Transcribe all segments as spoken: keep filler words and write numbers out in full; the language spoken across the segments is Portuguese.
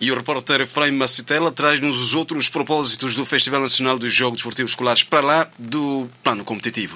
E o repórter Efraim Macitela traz-nos os outros propósitos do Festival Nacional dos Jogos Desportivos Escolares para lá do plano competitivo.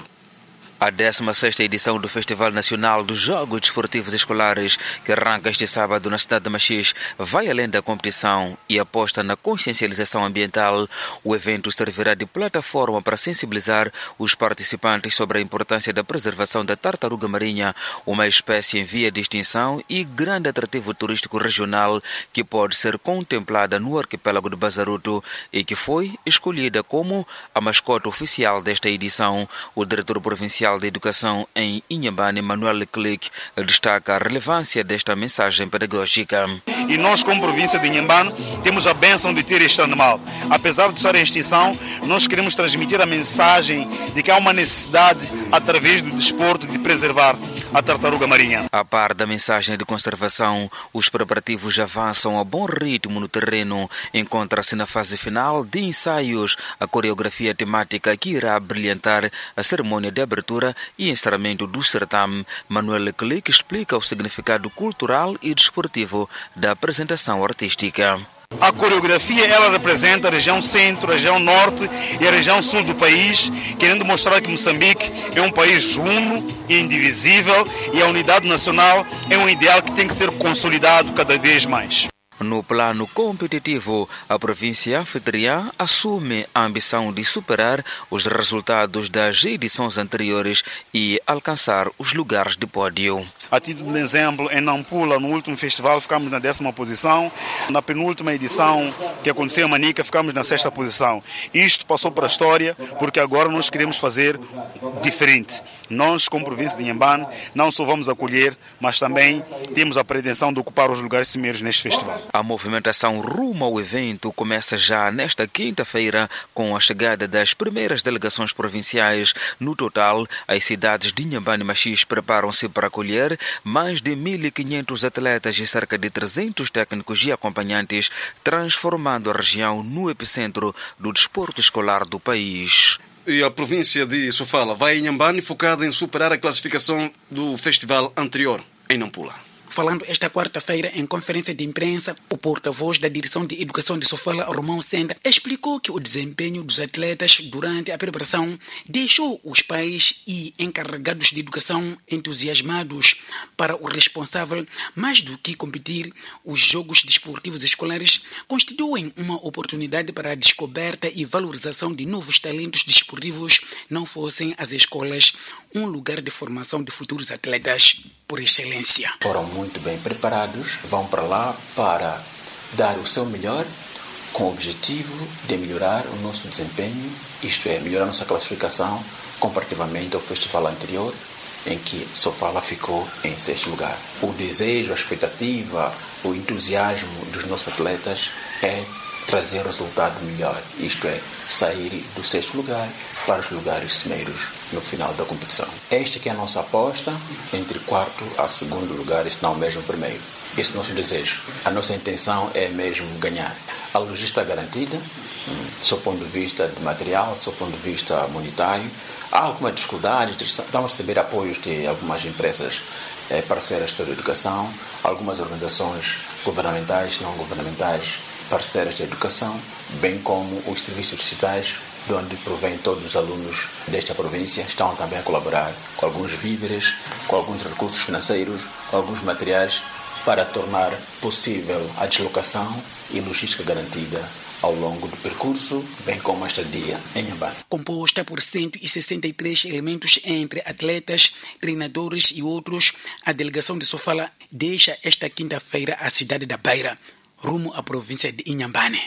A décima sexta edição do Festival Nacional dos Jogos Desportivos Escolares, que arranca este sábado na cidade de Machis, vai além da competição e aposta na consciencialização ambiental. O evento servirá de plataforma para sensibilizar os participantes sobre a importância da preservação da tartaruga marinha, uma espécie em via de extinção e grande atrativo turístico regional que pode ser contemplada no arquipélago de Bazaruto e que foi escolhida como a mascote oficial desta edição. O diretor provincial de Educação em Inhambane, Manuel Click, destaca a relevância desta mensagem pedagógica. E nós, como província de Inhambane, temos a bênção de ter este animal. Apesar de estar em extinção, nós queremos transmitir a mensagem de que há uma necessidade, através do desporto, de preservar a tartaruga marinha. A par da mensagem de conservação, os preparativos avançam a bom ritmo no terreno. Encontra-se na fase final de ensaios a coreografia temática que irá brilhantar a cerimônia de abertura e encerramento do certame. Manuel Click explica o significado cultural e desportivo da apresentação artística. A coreografia ela representa a região centro, a região norte e a região sul do país, querendo mostrar que Moçambique é um país uno e indivisível e a unidade nacional é um ideal que tem que ser consolidado cada vez mais. No plano competitivo, a província anfitriã assume a ambição de superar os resultados das edições anteriores e alcançar os lugares de pódio. A título de exemplo, em Nampula, no último festival, ficamos na décima posição. Na penúltima edição, que aconteceu em Manica, ficamos na sexta posição. Isto passou para a história, porque agora nós queremos fazer diferente. Nós, como província de Inhambane, não só vamos acolher, mas também temos a pretensão de ocupar os lugares cimeiros neste festival. A movimentação rumo ao evento começa já nesta quinta-feira com a chegada das primeiras delegações provinciais. No total, as cidades de Inhambane e Machis preparam-se para acolher mais de mil e quinhentos atletas e cerca de trezentos técnicos e acompanhantes, transformando a região no epicentro do desporto escolar do país. E a província de Sofala vai em Inhambane focada em superar a classificação do festival anterior, em Nampula. Falando esta quarta-feira em conferência de imprensa, o porta-voz da Direção de Educação de Sofala, Romão Senda, explicou que o desempenho dos atletas durante a preparação deixou os pais e encarregados de educação entusiasmados. Para o responsável, mais do que competir, os jogos desportivos escolares constituem uma oportunidade para a descoberta e valorização de novos talentos desportivos, não fossem as escolas um lugar de formação de futuros atletas por excelência. Foram muito bem preparados, vão para lá para dar o seu melhor com o objetivo de melhorar o nosso desempenho, isto é, melhorar a nossa classificação comparativamente ao festival anterior, em que Sofala ficou em sexto lugar. O desejo, a expectativa, o entusiasmo dos nossos atletas é trazer resultado melhor, isto é, sair do sexto lugar para os lugares cimeiros no final da competição. Esta que é a nossa aposta, entre quarto a segundo lugar, se não mesmo primeiro. Esse é o nosso desejo. A nossa intenção é mesmo ganhar. A logística garantida, do seu ponto de vista de material, do seu ponto de vista monetário. Há alguma dificuldade, estamos a receber apoios de algumas empresas eh, parceiras da educação, algumas organizações governamentais, não governamentais, parceiras de educação, bem como os serviços digitais, de onde provém todos os alunos desta província, estão também a colaborar com alguns víveres, com alguns recursos financeiros, com alguns materiais, para tornar possível a deslocação e logística garantida ao longo do percurso, bem como a estadia em Inhambane. Composta por cento e sessenta e três elementos entre atletas, treinadores e outros, a delegação de Sofala deixa esta quinta-feira a cidade da Beira, rumo à província de Inhambane.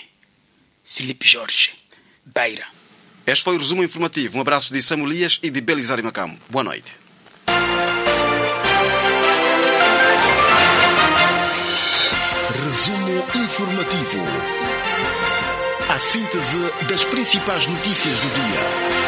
Filipe Jorge, Beira. Este foi o resumo informativo. Um abraço de Samuel Elias e de Belizari Macamo. Boa noite. Resumo informativo. A síntese das principais notícias do dia.